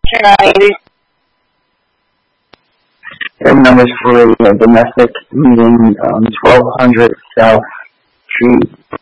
Right. And numbers for a domestic meeting, 1200 South Street,